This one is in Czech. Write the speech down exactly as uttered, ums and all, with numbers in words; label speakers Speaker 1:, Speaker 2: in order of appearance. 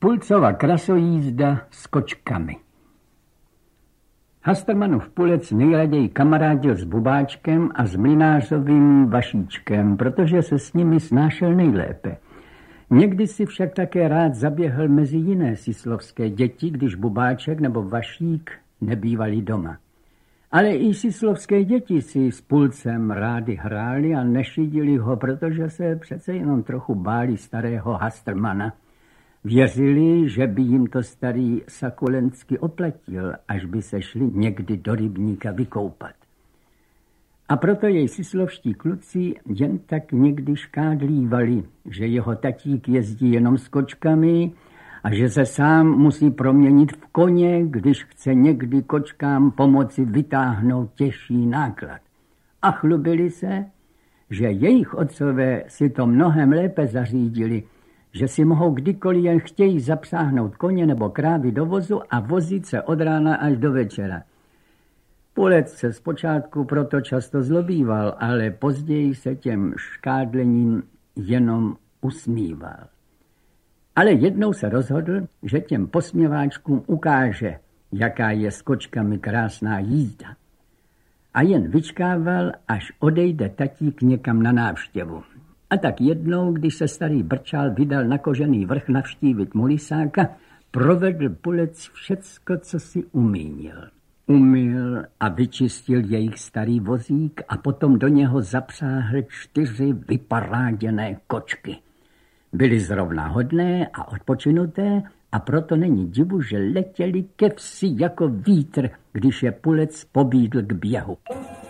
Speaker 1: Pulcova krasojízda s kočkami. Hastermanův Pulec nejraději kamarádil s Bubáčkem a s Mlynářovým Vašíčkem, protože se s nimi snášel nejlépe. Někdy si však také rád zaběhl mezi jiné sislovské děti, když Bubáček nebo Vašík nebývali doma. Ale i sislovské děti si s Pulcem rádi hráli a nešidili ho, protože se přece jenom trochu báli starého Hastermana. Věřili, že by jim to starý Sakulensky oplatil, až by se šli někdy do rybníka vykoupat. A proto jej sislovští kluci jen tak někdy škádlívali, že jeho tatík jezdí jenom s kočkami a že se sám musí proměnit v koně, když chce někdy kočkám pomoci vytáhnout těžší náklad. A chlubili se, že jejich otcové si to mnohem lépe zařídili, že si mohou kdykoliv jen chtějí zapsáhnout koně nebo krávy do vozu a vozit se od rána až do večera. Pulec se zpočátku proto často zlobíval, ale později se těm škádlením jenom usmíval. Ale jednou se rozhodl, že těm posměváčkům ukáže, jaká je s kočkami krásná jízda. A jen vyčkával, až odejde tatík někam na návštěvu. A tak jednou, když se starý Brčál vydal na Kožený vrch navštívit Mulisáka, provedl Pulec všecko, co si umínil. Umyl a vyčistil jejich starý vozík a potom do něho zapsáhl čtyři vyparáděné kočky. Byly zrovna hodné a odpočinuté a proto není divu, že letěli ke vsi jako vítr, když je Pulec pobídl k běhu.